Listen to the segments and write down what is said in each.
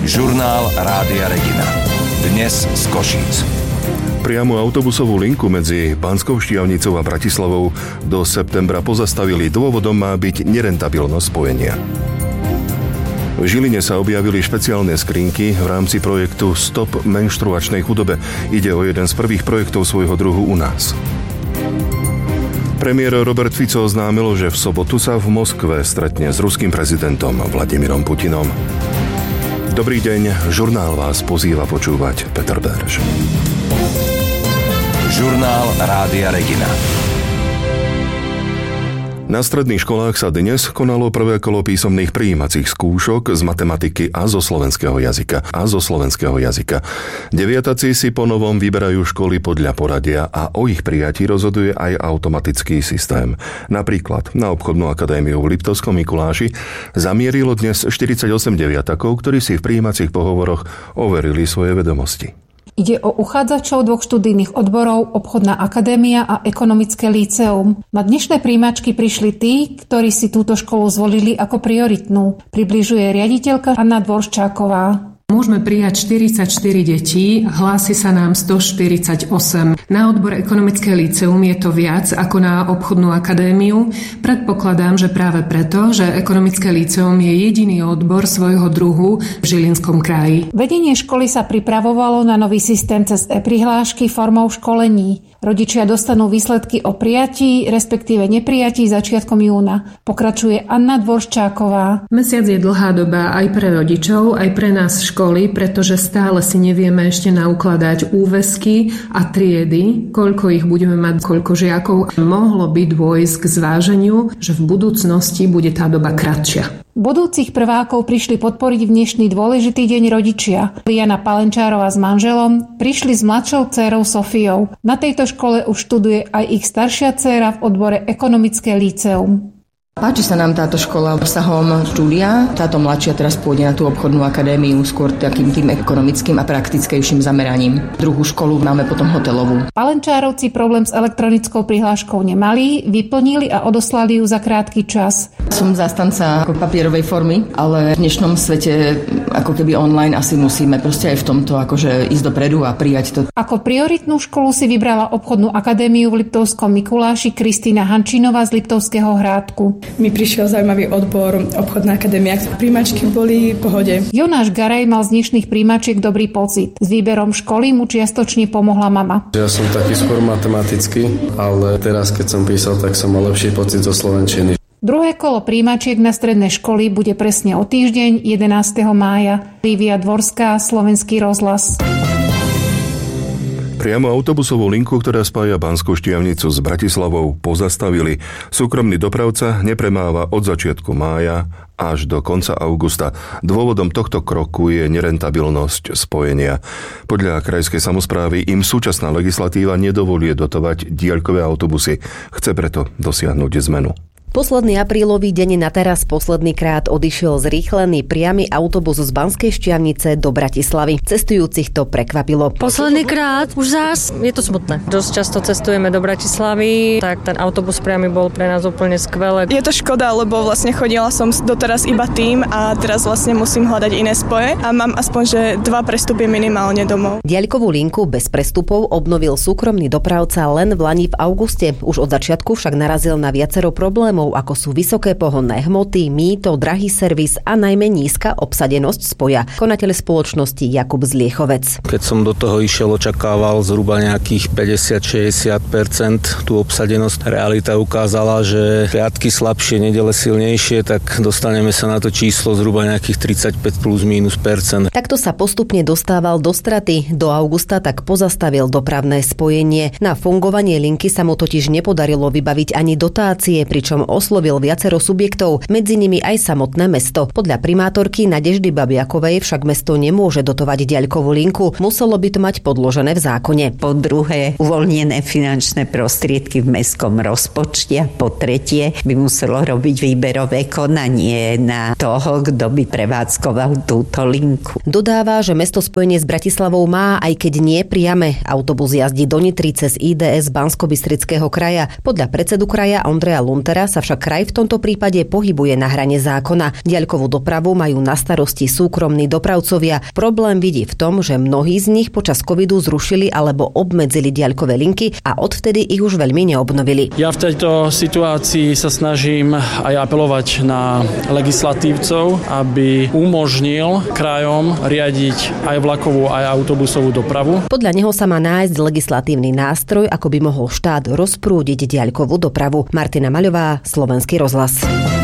Žurnál Rádia Regina. Dnes z Košíc. Priamu autobusovú linku medzi Banskou Štiavnicou a Bratislavou do septembra pozastavili. Dôvodom má byť nerentabilnosť spojenia. V Žiline sa objavili špeciálne skrinky v rámci projektu Stop menštruačnej chudobe. Ide o jeden z prvých projektov svojho druhu u nás. Premiér Robert Fico oznámil, že v sobotu sa v Moskve stretne s ruským prezidentom Vladimírom Putinom. Dobrý deň, žurnál vás pozýva počúvať Peter Berž. Žurnál Rádia Regina. Na stredných školách sa dnes konalo prvé kolo písomných prijímacích skúšok z matematiky a zo slovenského jazyka. Deviataci si po novom vyberajú školy podľa poradia a o ich prijatí rozhoduje aj automatický systém. Napríklad na obchodnú akadémiu v Liptovskom Mikuláši zamierilo dnes 48 deviatakov, ktorí si v prijímacích pohovoroch overili svoje vedomosti. Ide o uchádzačov dvoch študijných odborov Obchodná akadémia a Ekonomické líceum. Na dnešné prijímačky prišli tí, ktorí si túto školu zvolili ako prioritnú, približuje riaditeľka Anna Dvorščáková. Môžeme prijať 44 detí, hlási sa nám 148. Na odbor Ekonomické líceum je to viac ako na Obchodnú akadémiu. Predpokladám, že práve preto, že Ekonomické líceum je jediný odbor svojho druhu v Žilinskom kraji. Vedenie školy sa pripravovalo na nový systém cez e-prihlášky formou školení. Rodičia dostanú výsledky o prijatí, respektíve neprijatí začiatkom júna. Pokračuje Anna Dvorščáková. Mesiac je dlhá doba aj pre rodičov, aj pre nás školy, pretože stále si nevieme ešte naukladať úväzky a triedy, koľko ich budeme mať, koľko žiakov. Mohlo by dôjsť k zváženiu, že v budúcnosti bude tá doba kratšia. Budúcich prvákov prišli podporiť v dnešný dôležitý deň rodičia. Liana Palenčárová s manželom prišli s mladšou dcérou Sofiou. Na tejto škole už študuje aj ich staršia dcéra v odbore Ekonomické líceum. Páči sa nám táto škola obsahom štúdia. Táto mladšia teraz pôjde na tú obchodnú akadémiu skôr takým tým ekonomickým a praktickejším zameraním. Druhú školu máme potom hotelovú. Palenčárovci problém s elektronickou prihláškou nemali, vyplnili a odoslali ju za krátky čas. Som zastanca papierovej formy, ale v dnešnom svete ako keby online asi musíme proste aj v tomto akože ísť dopredu a prijať to. Ako prioritnú školu si vybrala Obchodnú akadémiu v Liptovskom Mikuláši Kristína Hančinová z Liptovského Hrádku. Mi prišiel zaujímavý odbor Obchodná akadémia. Príjmačky boli v pohode. Jonáš Garaj mal z dnešných príjmačiek dobrý pocit. S výberom školy mu čiastočne pomohla mama. Ja som taký skôr matematický, ale teraz keď som písal, tak som mal lepší pocit zo slovenčiny. Druhé kolo príjmačiek na stredné školy bude presne o týždeň 11. mája. Lívia Dvorská, Slovenský rozhlas. Priamo autobusovú linku, ktorá spája Banskú Štiavnicu s Bratislavou, pozastavili. Súkromný dopravca nepremáva od začiatku mája až do konca augusta. Dôvodom tohto kroku je nerentabilnosť spojenia. Podľa krajskej samosprávy im súčasná legislatíva nedovoluje dotovať diaľkové autobusy. Chce preto dosiahnuť zmenu. Posledný aprílový deň na teraz poslednýkrát odišiel zrýchlený priamy autobus z Banskej Štiavnice do Bratislavy. Cestujúcich to prekvapilo. Poslednýkrát už zás je to smutné. Dosť často cestujeme do Bratislavy, tak ten autobus priamy bol pre nás úplne skvelé. Je to škoda, lebo vlastne chodila som doteraz iba tým a teraz vlastne musím hľadať iné spoje a mám aspoň, že 2 prestupy minimálne domov. Diaľkovú linku bez prestupov obnovil súkromný dopravca len v lani v auguste. Už od začiatku však narazil na viacero problémov, ako sú vysoké pohonné hmoty, mýto, drahý servis a najmä nízka obsadenosť spoja. Konateľ spoločnosti Jakub Zliechovec. Keď som do toho išiel, očakával zhruba nejakých 50-60% tú obsadenosť. Realita ukázala, že piatky slabšie, nedele silnejšie, tak dostaneme sa na to číslo zhruba nejakých 35 plus minus percent. Takto sa postupne dostával do straty. Do augusta tak pozastavil dopravné spojenie. Na fungovanie linky sa mu totiž nepodarilo vybaviť ani dotácie, pričom oslovil viacero subjektov, medzi nimi aj samotné mesto. Podľa primátorky Nadeždy Babiakovej však mesto nemôže dotovať diaľkovú linku, muselo by to mať podložené v zákone. Po druhé, uvoľnené finančné prostriedky v mestskom rozpočte. Po tretie, by muselo robiť výberové konanie na toho, kto by prevádzkoval túto linku. Dodáva, že mesto spojenie s Bratislavou má, aj keď nie priame. Autobus jazdí do Nitry cez IDS Banskobystrického kraja. Podľa predsedu kraja Ondreja Luntera sa sa však kraj v tomto prípade pohybuje na hrane zákona. Diaľkovú dopravu majú na starosti súkromní dopravcovia. Problém vidí v tom, že mnohí z nich počas covidu zrušili alebo obmedzili diaľkové linky a odvtedy ich už veľmi neobnovili. Ja v tejto situácii sa snažím aj apelovať na legislatívcov, aby umožnil krajom riadiť aj vlakovú, aj autobusovú dopravu. Podľa neho sa má nájsť legislatívny nástroj, ako by mohol štát rozprúdiť diaľkovú dopravu. Martina Maľová, Slovenský rozhlas.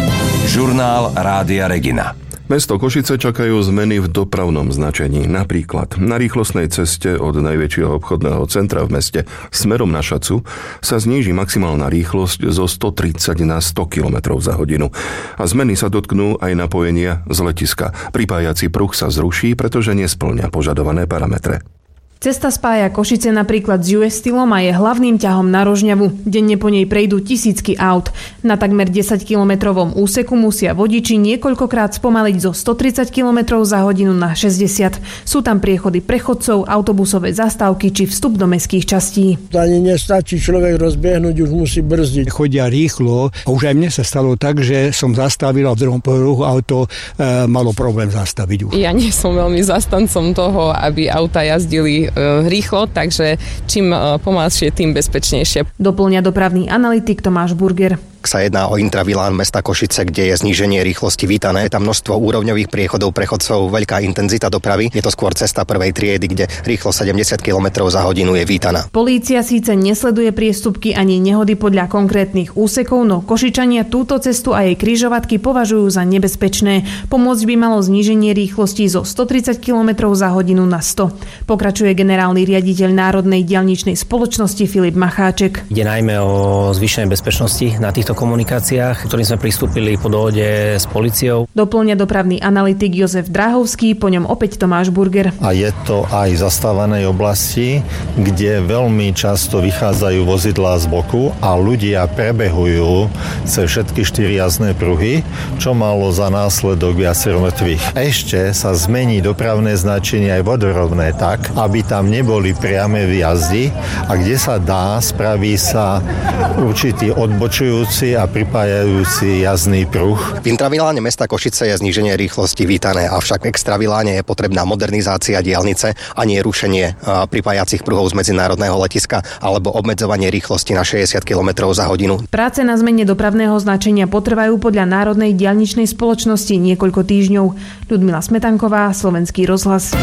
Žurnál Rádia Regina. Mesto Košice čakajú zmeny v dopravnom značení. Napríklad na rýchlostnej ceste od najväčšieho obchodného centra v meste smerom na Šacu sa zníži maximálna rýchlosť zo 130 na 100 km za hodinu. A zmeny sa dotknú aj napojenia z letiska. Pripájací pruh sa zruší, pretože nespĺňa požadované parametre. Cesta spája Košice napríklad s US Stylom a je hlavným ťahom na Rožňavu. Denne po nej prejdú tisícky aut. Na takmer 10-kilometrovom úseku musia vodiči niekoľkokrát spomaliť zo 130 km za hodinu na 60. Sú tam priechody pre chodcov, autobusové zastávky či vstup do mestských častí. Ani nestačí človek rozbiehnúť, už musí brzdiť. Chodia rýchlo a už aj mne sa stalo tak, že som zastavil a v druhom pruhu auto malo problém zastaviť už. Ja nie som veľmi zastancom toho, aby auta jazdili rýchlo, takže čím pomalšie, tým bezpečnejšie. Doplňa dopravný analytik Tomáš Burger. Sa jedná o intravilán mesta Košice, kde je zníženie rýchlosti vítané. Je tam množstvo úrovňových priechodov prechodcov, veľká intenzita dopravy. Je to skôr cesta prvej triedy, kde rýchlosť 70 km za hodinu je vítaná. Polícia síce nesleduje priestupky ani nehody podľa konkrétnych úsekov, no Košičania túto cestu a jej križovatky považujú za nebezpečné. Pomôcť by malo zníženie rýchlosti zo 130 km za hodinu na 100. Pokračuje generálny riaditeľ Národnej diaľničnej spoločnosti Filip Macháček. Ide najmä o zvýšenie bezpečnosti na týchto komunikáciách, ktorým sme pristúpili po dohode s políciou. Doplňa dopravný analytik Jozef Dráhovský, po ňom opäť Tomáš Burger. A je to aj zastávanej oblasti, kde veľmi často vychádzajú vozidlá z boku a ľudia prebehujú cez všetky 4 jazdné pruhy, čo malo za následok viacero mŕtvych. Ešte sa zmení dopravné značenie aj vodorovné tak, aby tam neboli priame výjazdy a kde sa dá, spraví sa určitý odbočujúci a pripájajúci jazdný pruh. V intraviláne mesta Košice je zníženie rýchlosti vítané, avšak v extraviláne je potrebná modernizácia diaľnice a nie rušenie pripájacích pruhov z medzinárodného letiska alebo obmedzovanie rýchlosti na 60 km za hodinu. Práce na zmene dopravného značenia potrvajú podľa Národnej diaľničnej spoločnosti niekoľko týždňov. Ľudmila Smetanková, Slovenský rozhlas.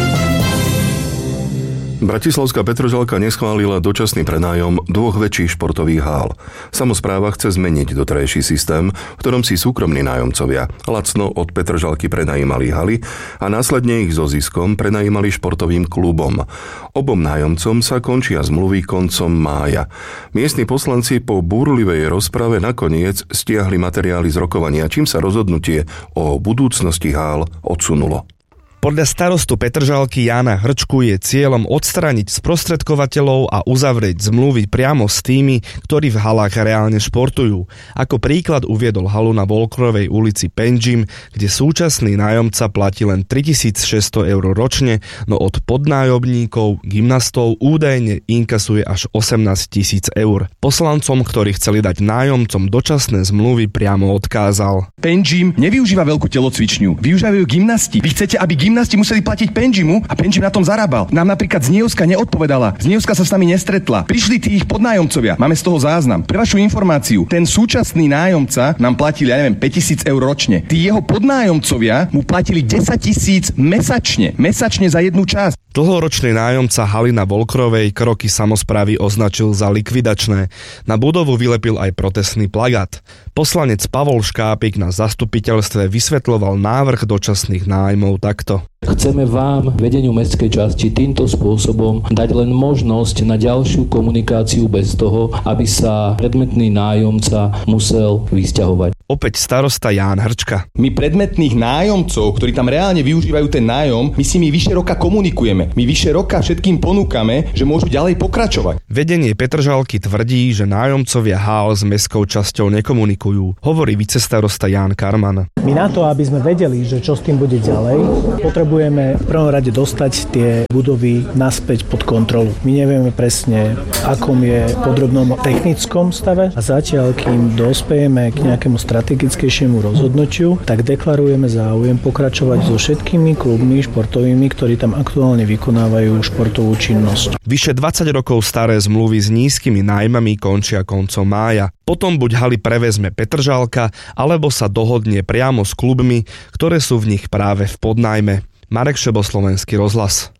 Bratislavská Petržalka neschválila dočasný prenájom 2 väčších športových hál. Samospráva chce zmeniť doterajší systém, v ktorom si súkromní nájomcovia lacno od Petržalky prenajímali haly a následne ich so ziskom prenajímali športovým klubom. Obom nájomcom sa končia zmluvy koncom mája. Miestni poslanci po búrlivej rozprave nakoniec stiahli materiály z rokovania, čím sa rozhodnutie o budúcnosti hál odsunulo. Podľa starostu Petržalky Jána Hrčku je cieľom odstrániť sprostredkovateľov a uzavrieť zmluvy priamo s tými, ktorí v halách reálne športujú. Ako príklad uviedol halu na Volkrovej ulici Penjim, kde súčasný nájomca platí len 3600 eur ročne, no od podnájomníkov, gymnastov údajne inkasuje až 18 000 eur. Poslancom, ktorí chceli dať nájomcom dočasné zmluvy, priamo odkázal. Penjim nevyužíva veľkú telocvičňu, využívajú gymnasti. Vy chcete, aby gymnasti museli platiť Penjimu a Penjim na tom zarábal. Nám napríklad Znievska neodpovedala. Znievska sa s nami nestretla. Prišli tí ich podnájomcovia. Máme z toho záznam. Pre vašu informáciu, ten súčasný nájomca nám platil, 5 000 eur ročne. Tí jeho podnájomcovia mu platili 10 000 mesačne. Mesačne za jednu časť. Dlhoročný nájomca haly na Volkrovej kroky samosprávy označil za likvidačné. Na budovu vylepil aj protestný plagát. Poslanec Pavol Škápik na zastupiteľstve vysvetľoval návrh dočasných nájmov takto. Chceme vám, vedeniu mestskej časti, týmto spôsobom dať len možnosť na ďalšiu komunikáciu bez toho, aby sa predmetný nájomca musel vysťahovať. Opäť starosta Ján Hrčka. My predmetných nájomcov, ktorí tam reálne využívajú ten nájom, my s nimi vyše roka komunikujeme. nezastavíme. My vyše roka všetkým ponúkame, že môžu ďalej pokračovať. Vedenie Petržalky tvrdí, že nájomcovia hál s mestskou časťou nekomunikujú, hovorí vicestarosta Ján Karman. My na to, aby sme vedeli, že čo s tým bude ďalej, potrebujeme v prvom rade dostať tie budovy naspäť pod kontrolu. My nevieme presne, akom je podrobnom technickom stave a zatiaľ, kým dospejeme k nejakému strategickejšiemu rozhodnutiu, tak deklarujeme záujem pokračovať so všetkými klubmi športovými, ktorí tam aktuálne vykonávajú športovú činnosť. Vyše 20 rokov staré zmluvy s nízkymi nájmami končia koncom mája. Potom buď haly prevezme Petržalka, alebo sa dohodne priamo s klubmi, ktoré sú v nich práve v podnájme. Marek Šebo, Slovenský rozhlas.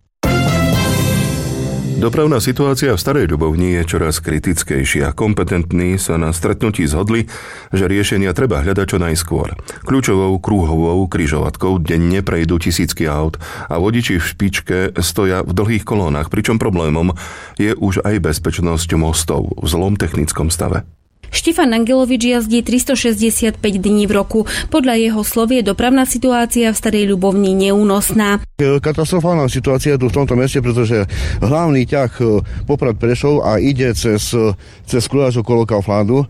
Dopravná situácia v Starej Ľubovni je čoraz kritickejšia. Kompetentní sa na stretnutí zhodli, že riešenia treba hľadať čo najskôr. Kľúčovou kruhovou križovatkou denne prejdú tisícky aut a vodiči v špičke stoja v dlhých kolónach, pričom problémom je už aj bezpečnosť mostov v zlom technickom stave. Štefan Angelovič jazdí 365 dní v roku. Podľa jeho slov je dopravná situácia v Starej Ľubovni neúnosná. Katastrofálna situácia je tu v tomto meste, pretože hlavný ťah Poprad-Prešov a ide cez Kruháč okolo Kauflandu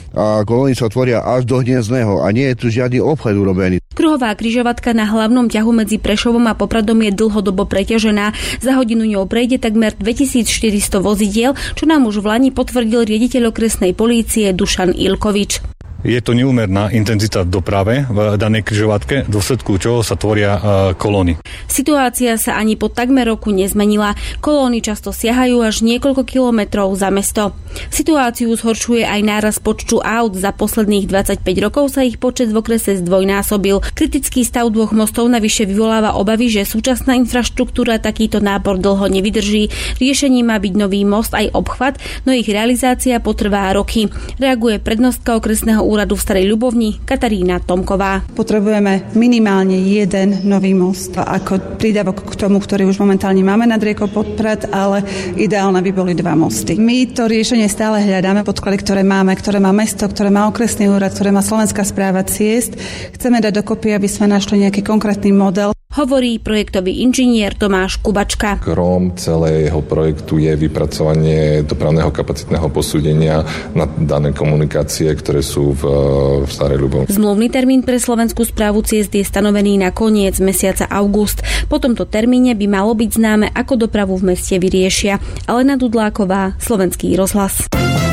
a kolóny sa tvoria až do Hniezdného a nie je tu žiadny obchod urobený. Kruhová križovatka na hlavnom ťahu medzi Prešovom a Popradom je dlhodobo preťažená. Za hodinu ňou prejde takmer 2400 vozidiel, čo nám už v lani potvrdil riaditeľ okresnej polície Dušan Ilkovič. Je to neúmerná intenzita v doprave v danej križovatke, v dôsledku čoho sa tvoria kolóny. Situácia sa ani po takmer roku nezmenila. Kolóny často siahajú až niekoľko kilometrov za mesto. Situáciu zhoršuje aj nárast počtu aut. Za posledných 25 rokov sa ich počet v okrese zdvojnásobil. Kritický stav dvoch mostov navyše vyvoláva obavy, že súčasná infraštruktúra takýto nápor dlho nevydrží. Riešením má byť nový most aj obchvat, no ich realizácia potrvá roky. Reaguje prednostka okresného úradu v Starej Ľubovni Katarína Tomková. Potrebujeme minimálne jeden nový most ako prídavok k tomu, ktorý už momentálne máme nad riekou Poprad, ale ideálne by boli dva mosty. My to riešenie stále hľadáme, podklady, ktoré máme, ktoré má mesto, ktoré má okresný úrad, ktoré má Slovenská správa ciest. Chceme dať dokopy, aby sme našli nejaký konkrétny model. Hovorí projektový inžinier Tomáš Kubačka. Grom celého projektu je vypracovanie dopravného kapacitného posúdenia na dané komunikácie, ktoré sú v Starej Ľubovni. Zmluvný termín pre Slovenskú správu ciest je stanovený na koniec mesiaca august. Po tomto termíne by malo byť známe, ako dopravu v meste vyriešia. Alena Dudláková, Slovenský rozhlas.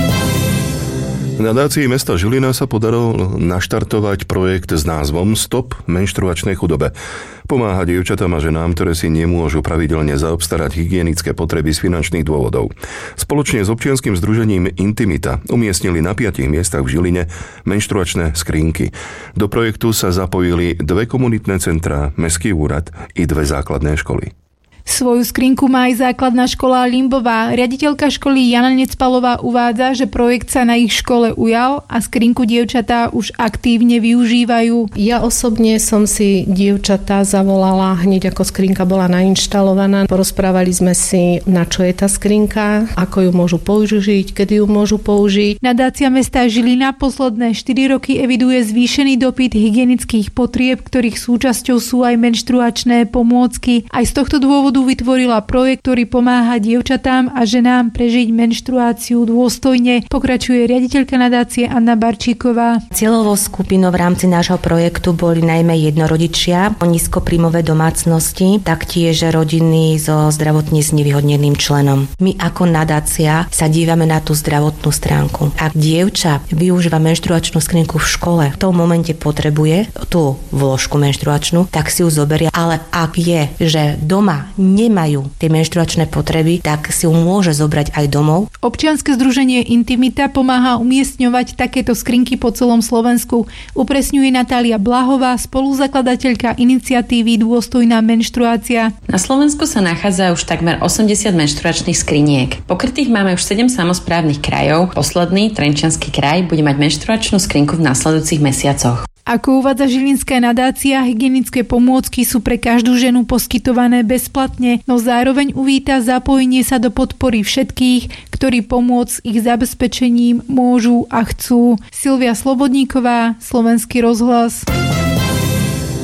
Nadácii mesta Žilina sa podarilo naštartovať projekt s názvom Stop menštruačnej chudobe. Pomáha dievčatám a ženám, ktoré si nemôžu pravidelne zaobstarať hygienické potreby z finančných dôvodov. Spoločne s občianskym združením Intimita umiestnili na 5 miestach v Žiline menštruačné skrinky. Do projektu sa zapojili 2 komunitné centrá, mestský úrad i 2 základné školy. Svoju skrinku má aj základná škola Limbová. Riaditeľka školy Jana Necpalová uvádza, že projekt sa na ich škole ujal a skrinku dievčatá už aktívne využívajú. Ja osobne som si dievčatá zavolala hneď ako skrinka bola nainštalovaná. Porozprávali sme si, na čo je tá skrinka, ako ju môžu použiť, kedy ju môžu použiť. Nadácia mesta Žilina posledné 4 roky eviduje zvýšený dopyt hygienických potrieb, ktorých súčasťou sú aj menštruačné pomôcky. Aj z tohto dôvodu vytvorila projekt, ktorý pomáha dievčatám a ženám prežiť menštruáciu dôstojne, pokračuje riaditeľka nadácie Anna Barčíková. Cieľovou skupinou v rámci nášho projektu boli najmä jednorodičia, nízkopríjmové domácnosti, taktiež rodiny so zdravotne znevýhodneným členom. My ako nadácia sa dívame na tú zdravotnú stránku. Ak dievča využíva menštruačnú skrinku v škole, v tom momente potrebuje tú vložku menštruačnú, tak si ju zoberie, ale ak je, že doma nemajú tie menštruačné potreby, tak si ju môže zobrať aj domov. Občianske združenie Intimita pomáha umiestňovať takéto skrinky po celom Slovensku. Upresňuje Natália Blahová, spoluzakladateľka iniciatívy Dôstojná menštruácia. Na Slovensku sa nachádza už takmer 80 menštruačných skriniek. Pokrytých máme už 7 samosprávnych krajov. Posledný, Trenčiansky kraj, bude mať menštruačnú skrinku v nasledujúcich mesiacoch. Ako uvádza žilinská nadácia, hygienické pomôcky sú pre každú ženu poskytované bezplatne, no zároveň uvíta zapojenie sa do podpory všetkých, ktorí pomôcť ich zabezpečením môžu a chcú. Silvia Slobodníková, Slovenský rozhlas.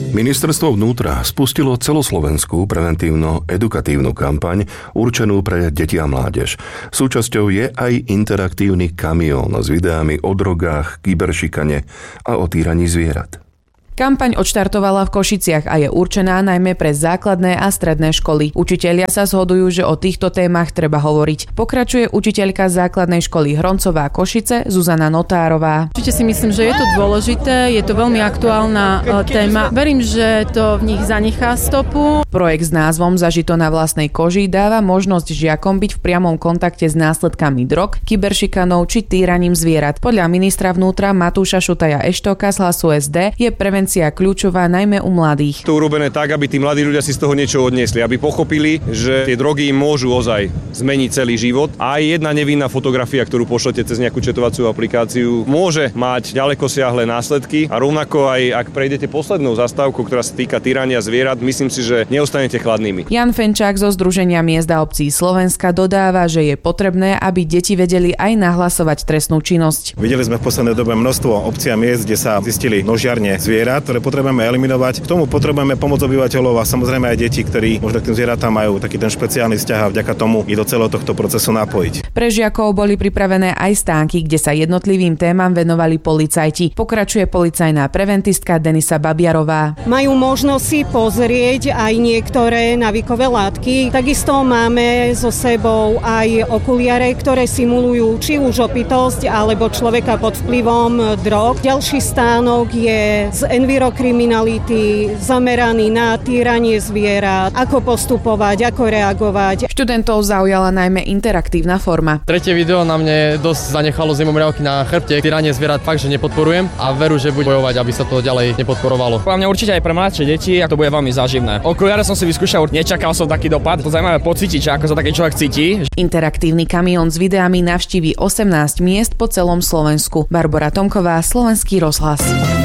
Ministerstvo vnútra spustilo celoslovenskú preventívno-edukatívnu kampaň určenú pre deti a mládež. Súčasťou je aj interaktívny kamión s videami o drogách, kyberšikane a o týraní zvierat. Kampaň odštartovala v Košiciach a je určená najmä pre základné a stredné školy. Učitelia sa zhodujú, že o týchto témach treba hovoriť. Pokračuje učiteľka základnej školy Hroncová Košice Zuzana Notárová. Určite si myslím, že je to dôležité, je to veľmi aktuálna téma. Verím, že to v nich zanechá stopu. Projekt s názvom Zažito na vlastnej koži dáva možnosť žiakom byť v priamom kontakte s následkami drog, kyberšikanou či týraním zvierat. Podľa ministra vnútra Matúša Šutaja Eštoka z Hlasu SD je prevencia kľúčová najmä u mladých. To urobené tak, aby tí mladí ľudia si z toho niečo odniesli, aby pochopili, že tie drogy im môžu ozaj zmeniť celý život. A aj jedna nevinná fotografia, ktorú pošlete cez nejakú četovaciu aplikáciu, môže mať ďalekosiahle následky a rovnako aj ak prejdete poslednou zastávkou, ktorá sa týka týrania zvierat, myslím si, že neostanete chladnými. Jan Fenčák zo Združenia miest a obcí Slovenska dodáva, že je potrebné, aby deti vedeli aj nahlasovať trestnú činnosť. Videli sme v poslednej dobe množstvo obcí a miest, kde sa zistili nožiarne zvierat, ktoré potrebujeme eliminovať. K tomu potrebujeme pomoc obyvateľov a samozrejme aj deti, ktorí možno k tým zvieratám majú taký ten špeciálny vzťah a vďaka tomu i do celého tohto procesu napojiť. Pre žiakov boli pripravené aj stánky, kde sa jednotlivým témam venovali policajti. Pokračuje policajná preventistka Denisa Babiarová. Majú možnosť si pozrieť aj niektoré návykové látky. Takisto máme so sebou aj okuliare, ktoré simulujú či už opitosť alebo človeka pod vplyvom drog. Ďalší stánok je z envirokriminality zameraný na týranie zvierat, ako postupovať, ako reagovať. Študentov zaujala najmä interaktívna forma. Tretie video na mne dosť zanechalo zimomriavky na chrbte. Týranie zvierat fakt, že nepodporujem a veru, že budem bojovať, aby sa to ďalej nepodporovalo. Podľa mňa určite aj pre mladšie deti a to bude veľmi záživné. Okuliare som si vyskúšal, nečakal som taký dopad. To zaujímavé pocítiť, že ako sa taký človek cíti. Interaktívny kamión s videami navštíví 18 miest po celom Slovensku. Barbora Tomková, Slovenský rozhlas.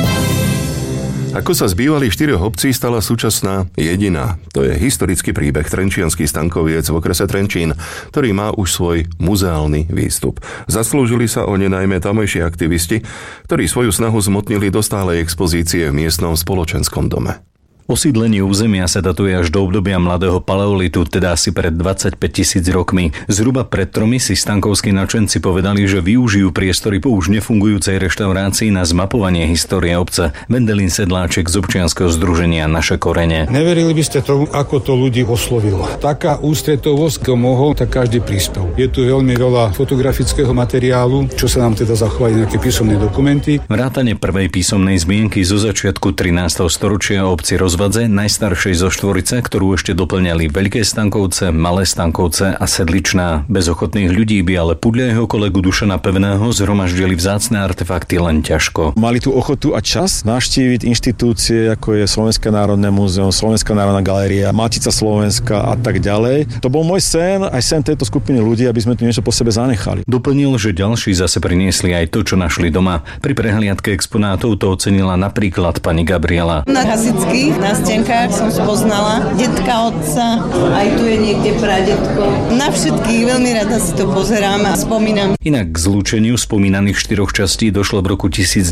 Ako sa z bývalých 4 obcí stala súčasná jediná. To je historický príbeh Trenčiansky Stankoviec v okrese Trenčín, ktorý má už svoj muzeálny výstup. Zaslúžili sa o ne najmä tamojší aktivisti, ktorí svoju snahu zmotnili do stálej expozície v miestnom spoločenskom dome. Osídlenie územia sa datuje až do obdobia mladého paleolitu, teda asi pred 25 000 rokmi. Zhruba pred 3 si stankovskí nadšenci povedali, že využijú priestory po už nefungujúcej reštaurácii na zmapovanie histórie obce. Vendelín Sedláček z občianskeho združenia Naše korene. Neverili by ste tomu, ako to ľudí oslovilo. Taká ústretovosť, kto mohol, tak každý prispel. Je tu veľmi veľa fotografického materiálu, čo sa nám teda zachovali nejaké písomné dokumenty. Vrátane prvej písomnej zmienky zo začiatku 13. storočia o obci Rozvadze, najstaršej zo štvorice, ktorú ešte doplňali Veľké Stankovce, Malé Stankovce a Sedličná. Bez ochotných ľudí by ale podľa jeho kolegu Dušana Pevného zhromaždili vzácne artefakty len ťažko. Mali tu ochotu a čas navštíviť inštitúcie, ako je Slovenské národné múzeum, Slovenská národná galéria, Matica Slovenska a tak ďalej. To bol môj sen, aj sen tejto skupiny ľudí, aby sme tu niečo po sebe zanechali. Doplnil, že ďalší zase priniesli aj to, čo našli doma. Pri prehliadke exponátov to ocenila napríklad pani Gabriela. Na Hasických, na stenkách som spoznala detka, otca, aj tu je niekde pradetko. Na všetkých veľmi rada si to pozerám a spomínam. Inak k zlúčeniu spomínaných 4 častí došlo v roku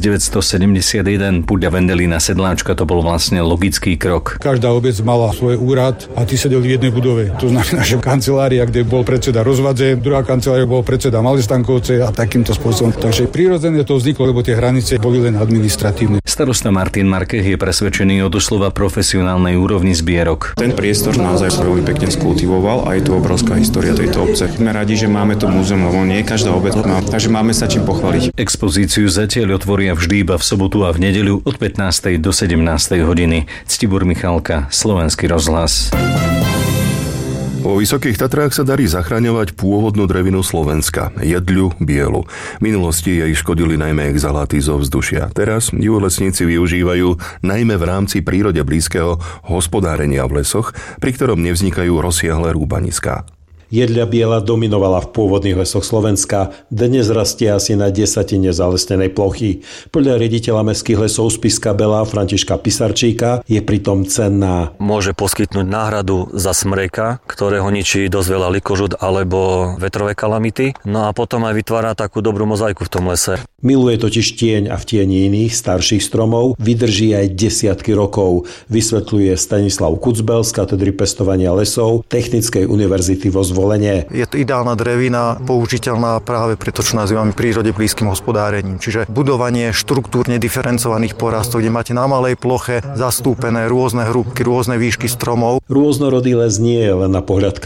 1971. Podľa Vendelína Sedláčka to bol vlastne logický krok. Každá obec mala svoj úrad a tí sedeli v jednej budove. To znamená, že kancelária, kde bol predseda Rozvadze, druhá kancelária bol predseda Malé Stankovce a takýmto spôsobom. Takže prirodzene to vzniklo, lebo tie hranice boli len administratívne. Starosta Martin Markech je presvedčený o doslova profesionálnej úrovni zbierok. Ten priestor naozaj sa veľmi pekne skultivoval a je tu obrovská história tejto obce. Sme radi, že máme to múzeum, lebo nie každá obec má, takže máme sa čím pochváliť. Expozíciu zatiaľ otvoria vždy iba v sobotu a v nedeľu od 15. do 17. hodiny. Ctibor Michalka, Slovenský rozhlas. Vo Vysokých Tatrách sa darí zachraňovať pôvodnú drevinu Slovenska, jedľu bielu. V minulosti jej škodili najmä exhaláty zo vzdušia. Teraz ju lesníci využívajú najmä v rámci prírode blízkeho hospodárenia v lesoch, pri ktorom nevznikajú rozsiahle rúbaniská. Jedľa biela dominovala v pôvodných lesoch Slovenska, dnes rastie asi na 10% zalesnenej plochy. Podľa riaditeľa mestských lesov Spišská Belá Františka Pisarčíka je pritom cenná. Môže poskytnúť náhradu za smreka, ktorého ničí dosť veľa likožud alebo vetrové kalamity, no a potom aj vytvára takú dobrú mozaiku v tom lese. Miluje totiž tieň a v tieni iných starších stromov vydrží aj desiatky rokov, vysvetľuje Stanislav Kucbel z katedry pestovania lesov Technickej univerzity vo Zvolene. Je to ideálna drevina, použiteľná práve pre to, čo nazývame prírode blízkym hospodárením. Čiže budovanie štruktúrne diferencovaných porastov, kde máte na malej ploche zastúpené rôzne hrúbky, rôzne výšky stromov. Rôznorodý les nie je len na pohľad